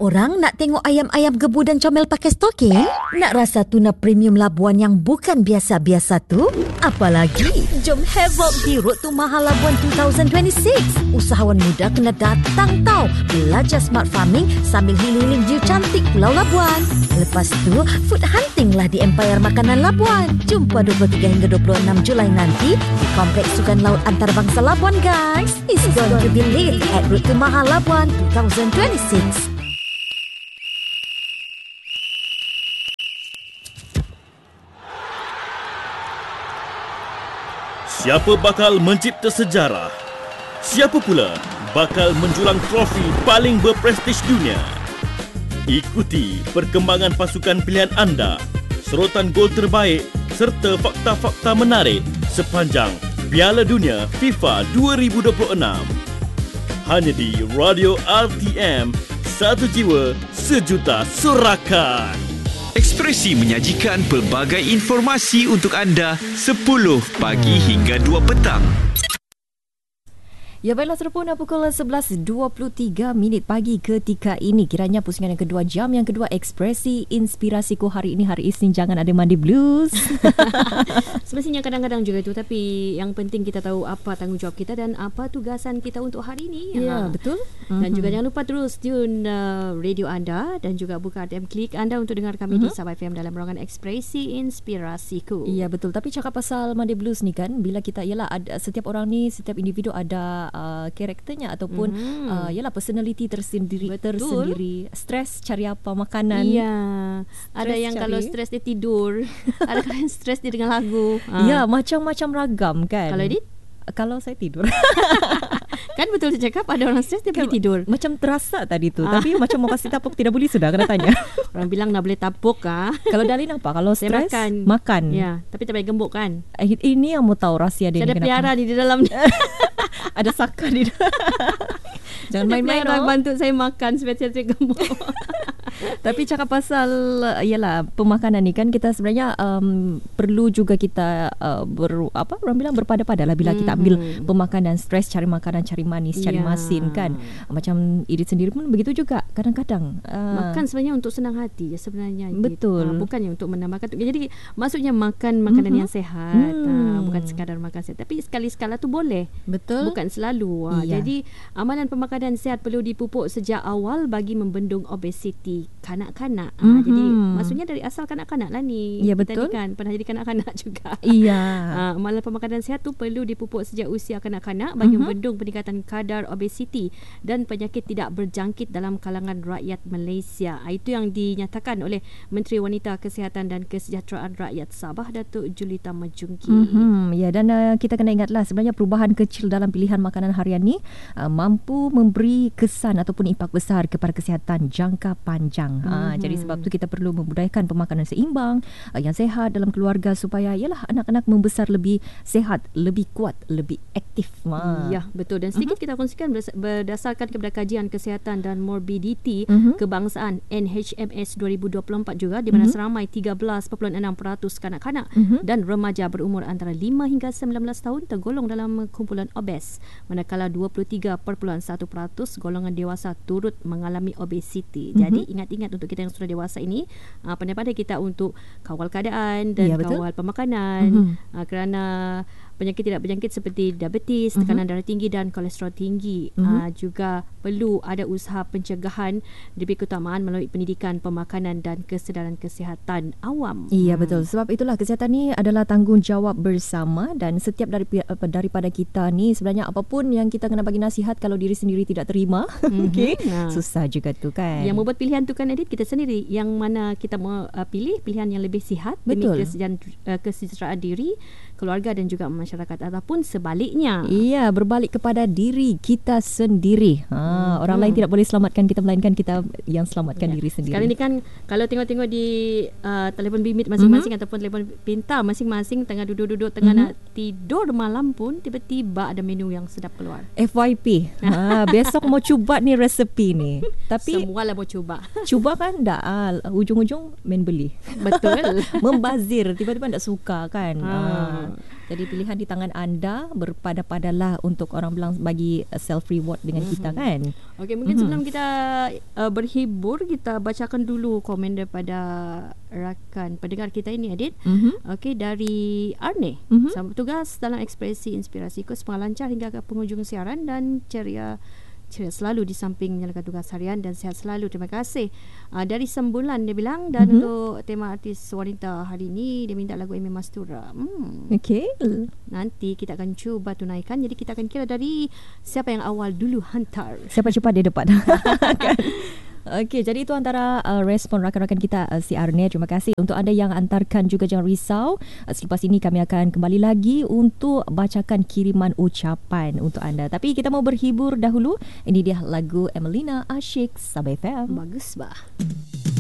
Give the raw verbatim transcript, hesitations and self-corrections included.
Orang nak tengok ayam-ayam gebu dan comel pakai stoking? Nak rasa tuna premium Labuan yang bukan biasa-biasa tu? Apalagi, jom havoc di Road to Mahal Labuan dua ribu dua puluh enam. Usahawan muda kena datang tau. Belajar smart farming sambil hiling-hiling view cantik Pulau Labuan. Lepas tu, food hunting lah di Empire Makanan Labuan. Jumpa dua puluh tiga hingga dua puluh enam Julai nanti di Kompleks Sukan Laut Antarabangsa Labuan, guys. It's going to be lit at Road to Mahal Labuan dua ribu dua puluh enam. Siapa bakal mencipta sejarah? Siapa pula bakal menjulang trofi paling berprestij dunia? Ikuti perkembangan pasukan pilihan anda, serotan gol terbaik serta fakta-fakta menarik sepanjang Piala Dunia FIFA dua ribu dua puluh enam. Hanya di Radio R T M, satu jiwa, sejuta sorakan. Ekspresi menyajikan pelbagai informasi untuk anda sepuluh pagi hingga dua petang. Ya baiklah, terpuna pukul sebelas dua puluh tiga minit pagi ketika ini. Kiranya pusingan yang kedua jam yang kedua Ekspresi Inspirasiku hari ini, hari Isnin. Jangan ada mandi blues. Semestinya kadang-kadang juga itu. Tapi yang penting kita tahu apa tanggungjawab kita dan apa tugasan kita untuk hari ini. Ya, ha. Betul. Dan mm-hmm. juga jangan lupa terus tune uh, radio anda dan juga buka R T M Klik anda untuk dengar kami mm-hmm. di Sabah F M dalam ruangan Ekspresi Inspirasiku. Ya betul. Tapi cakap pasal mandi blues ni kan, bila kita, yalah, ada, setiap orang ni, setiap individu ada Uh, karakternya ataupun mm-hmm. uh, yalah, personality tersendiri. Betul. tersendiri. Stres cari apa makanan. Iya. Ada yang cari, kalau stres dia tidur. Ada yang stres dia dengan lagu. Ya, ha. macam-macam ragam kan. Kalau Edith? Kalau saya tidur. Kan betul dia cakap ada orang stres dia kan, pergi tidur. Macam terasa tadi tu. Ah. Tapi macam mau kasih tapuk tidak boleh sudah, kena tanya. Orang bilang nak boleh tapuk ah. Kalau Dalin apa? Kalau stres makan. Makan. Ya, tapi tak boleh gembuk kan. Eh, ini yang mau tahu rahsia dia. Saya ada piara di dalam. Ada saka di dalam. Jangan main-main orang oh. bantu saya makan supaya saya tidak gemuk. Tapi cakap pasal ialah pemakanan ni kan, kita sebenarnya um, perlu juga kita uh, ber, apa orang bilang berpada-pada lah bila mm-hmm. kita ambil pemakanan. Stres cari makanan, cari manis, cari yeah. masin kan. Macam Edith sendiri pun begitu juga kadang-kadang. Uh, makan sebenarnya untuk senang hati je sebenarnya. Betul. Uh, bukannya untuk menambahkan. Jadi maksudnya makan makanan mm-hmm. yang sehat. Mm. Uh, bukan sekadar makan sehat. Tapi sekali-sekala tu boleh. Betul. Bukan selalu. Uh, iya. Jadi amalan pemakanan sihat perlu dipupuk sejak awal bagi membendung obesiti kanak-kanak. Mm-hmm. Ha, jadi maksudnya dari asal kanak-kanak lah ni. Ya, kita betul. ni kan pernah jadi kanak-kanak juga. Iya. Ha, amalan pemakanan sihat tu perlu dipupuk sejak usia kanak-kanak bagi mm-hmm. membendung peningkatan kadar obesiti dan penyakit tidak berjangkit dalam kalangan rakyat Malaysia. Ha, itu yang dinyatakan oleh Menteri Wanita Kesihatan dan Kesejahteraan Rakyat Sabah, Datuk Julita Majungki. Mm-hmm. Ya, dan uh, kita kena ingatlah sebenarnya perubahan kecil dalam pilihan makanan harian ni uh, mampu memberi kesan ataupun impak besar kepada kesihatan jangka panjang. Mm-hmm. Ha, jadi sebab tu kita perlu membudayakan pemakanan seimbang, uh, yang sehat dalam keluarga supaya yalah anak-anak membesar lebih sehat, lebih kuat, lebih aktif. Ha. Ya, betul. Dan sedikit mm-hmm. kita kongsikan berdasarkan kepada kajian kesihatan dan morbiditi mm-hmm. kebangsaan N H M S dua ribu dua puluh empat juga, di mana mm-hmm. seramai tiga belas perpuluhan enam peratus kanak-kanak mm-hmm. dan remaja berumur antara lima hingga sembilan belas tahun tergolong dalam kumpulan obes, manakala dua puluh tiga perpuluhan satu peratus golongan dewasa turut mengalami obesiti. Mm-hmm. Jadi ingat-ingat untuk kita yang sudah dewasa ini, uh, pandai-pandai kita untuk kawal keadaan dan ya, kawal pemakanan, mm-hmm. uh, kerana penyakit tidak berjangkit seperti diabetes, mm-hmm. tekanan darah tinggi dan kolesterol tinggi. Mm-hmm. Uh, juga perlu ada usaha pencegahan, diberi keutamaan melalui pendidikan pemakanan dan kesedaran kesihatan awam. Iya, hmm. betul. Sebab itulah kesihatan ni adalah tanggungjawab bersama, dan setiap dari, daripada kita ni sebenarnya apapun yang kita kena bagi nasihat, kalau diri sendiri tidak terima, mm-hmm. okay, nah. susah juga tu kan. Yang membuat pilihan tu kan Edith, kita sendiri. Yang mana kita mau uh, pilih pilihan yang lebih sihat demi kesejahteraan, uh, kesejahteraan diri, keluarga dan juga masyarakat, ataupun sebaliknya. Iya, berbalik kepada diri kita sendiri. Ha, hmm. Orang lain tidak boleh selamatkan kita, melainkan kita yang selamatkan ya. diri sendiri. Sekarang ni kan kalau tengok-tengok di uh, telefon bimbit masing-masing mm-hmm. ataupun telefon pintar masing-masing, tengah duduk-duduk tengah mm-hmm. nak tidur malam pun tiba-tiba ada menu yang sedap keluar. F Y P. Ha, besok mau cuba ni resepi ni. Tapi semualah mau cuba. Cuba kan tak, ah, ujung-ujung main beli. Betul. Membazir, tiba-tiba tak suka kan. Ha. Ha. Jadi pilihan di tangan anda, berpada-padalah untuk orang bilang bagi self reward dengan mm-hmm. kita kan. Okey, mungkin mm-hmm. sebelum kita uh, berhibur, kita bacakan dulu komen daripada rakan pendengar kita ini, Adit. Mm-hmm. Okey, dari Arne. Mm-hmm. Selamat bertugas dalam ekspresi inspirasi, semoga lancar hingga ke penghujung siaran dan ceria ceria selalu di samping menjalankan tugas harian dan sihat selalu. Terima kasih. Uh, dari Sembulan dia bilang, dan mm-hmm. untuk tema artis wanita hari ini dia minta lagu Amy Mastura. Hmm. Okey. Nanti kita akan cuba tunaikan. Jadi kita akan kira dari siapa yang awal dulu hantar. Siapa cepat dia dapat. Okey, jadi itu antara uh, respon rakan-rakan kita uh, si Arne. Terima kasih untuk anda yang hantarkan juga, jangan risau. Uh, selepas ini kami akan kembali lagi untuk bacakan kiriman ucapan untuk anda. Tapi kita mau berhibur dahulu. Ini dia lagu Emelina Asyik, Sabah F M. Bagus bah.